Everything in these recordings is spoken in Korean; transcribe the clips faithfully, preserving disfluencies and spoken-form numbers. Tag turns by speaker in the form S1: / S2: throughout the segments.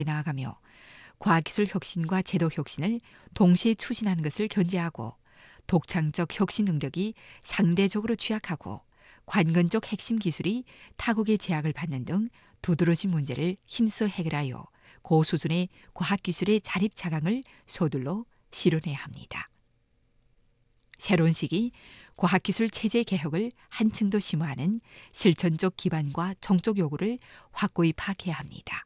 S1: 나아가며 과학기술 혁신과 제도 혁신을 동시에 추진하는 것을 견제하고 독창적 혁신 능력이 상대적으로 취약하고 관건적 핵심 기술이 타국의 제약을 받는 등 두드러진 문제를 힘써 해결하여 고수준의 과학기술의 자립 자강을 서둘러 실현해야 합니다. 새로운 시기 과학기술 체제 개혁을 한층 더 심화하는 실천적 기반과 정적 요구를 확고히 파악해야 합니다.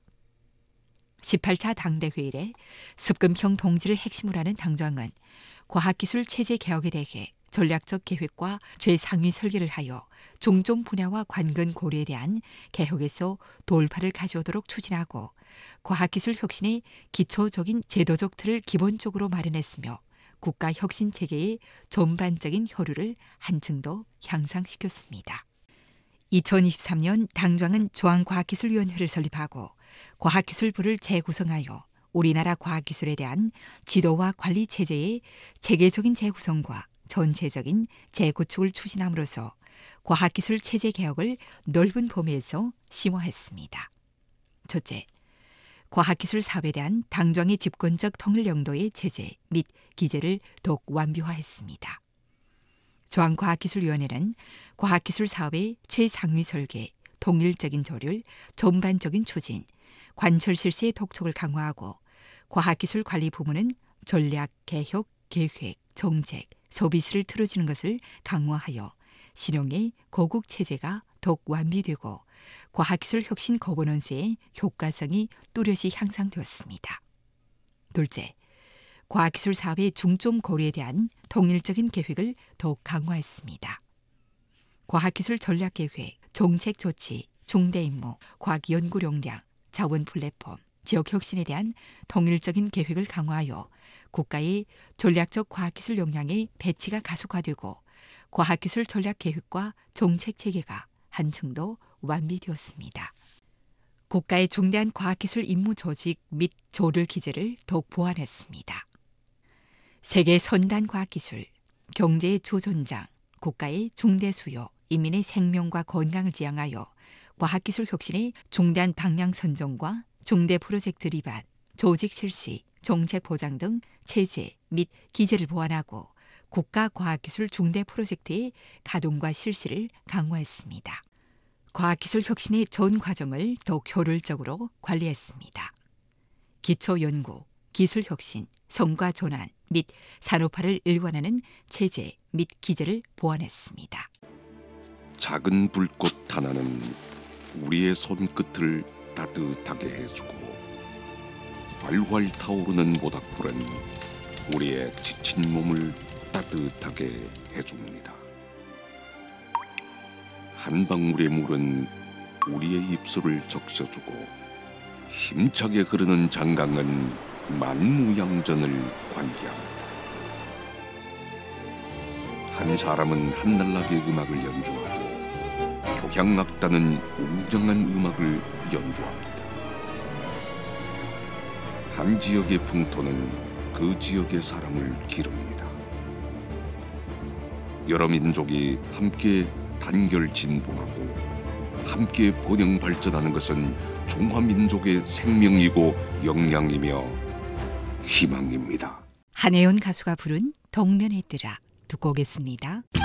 S1: 십팔 차 당대회의에 습금형 동지를 핵심으로 하는 당정은 과학기술 체제 개혁에 대해 전략적 계획과 최상위 설계를 하여 종종 분야와 관건 고려에 대한 개혁에서 돌파를 가져오도록 추진하고 과학기술 혁신의 기초적인 제도적 틀을 기본적으로 마련했으며 국가 혁신 체계의 전반적인 효율을 한층 더 향상시켰습니다. 이천이십삼 년 당정은 중앙과학기술위원회를 설립하고 과학기술부를 재구성하여 우리나라 과학기술에 대한 지도와 관리 체제의 체계적인 재구성과 전체적인 재구축을 추진함으로써 과학기술 체제 개혁을 넓은 범위에서 심화했습니다. 첫째, 과학기술 사업에 대한 당정의 집권적 통일 영도의 체제 및 기재를 더욱 완비화했습니다. 중앙과학기술위원회는 과학기술 사업의 최상위 설계, 통일적인 조율, 전반적인 추진, 관철 실시의 독촉을 강화하고 과학기술 관리 부문은 전략, 개혁, 계획, 정책, 서비스를 틀어주는 것을 강화하여 실용의 고국 체제가 더욱 완비되고 과학기술 혁신 거버넌스의 효과성이 뚜렷이 향상되었습니다. 둘째, 과학기술 사업의 중점 고려에 대한 통일적인 계획을 더욱 강화했습니다. 과학기술 전략계획, 정책 조치, 중대 임무, 과학연구 역량, 자원 플랫폼, 지역 혁신에 대한 통일적인 계획을 강화하여 국가의 전략적 과학기술 역량의 배치가 가속화되고 과학기술 전략계획과 정책체계가 한층 더 완비되었습니다. 국가의 중대한 과학기술 임무 조직 및 조를 기제를 더욱 보완했습니다. 세계 선단 과학기술, 경제의 조전장, 국가의 중대 수요, 인민의 생명과 건강을 지향하여 과학기술 혁신의 중대한 방향 선정과 중대 프로젝트 리반, 조직 실시, 정책 보장 등 체제 및 기제를 보완하고 국가 과학기술 중대 프로젝트의 가동과 실시를 강화했습니다. 과학기술 혁신의 전 과정을 더욱 효율적으로 관리했습니다. 기초연구, 기술혁신, 성과 전환 및 산업화를 일관하는 체제 및 기제를 보완했습니다.
S2: 작은 불꽃 하나는 우리의 손끝을 따뜻하게 해주고 활활 타오르는 모닥불은 우리의 지친 몸을 따뜻하게 해줍니다. 한 방울의 물은 우리의 입술을 적셔주고 힘차게 흐르는 장강은 만무양전을 관계합니다. 한 사람은 한날나게 음악을 연주하고 교향악단은 웅장한 음악을 연주합니다. 한 지역의 풍토는 그 지역의 사람을 기릅니다. 여러 민족이 함께 단결 진보하고 함께 번영 발전하는 것은 중화민족의 생명이고 역량이며 희망입니다.
S1: 한혜연 가수가 부른 동년의 뜨라 듣고 오겠습니다.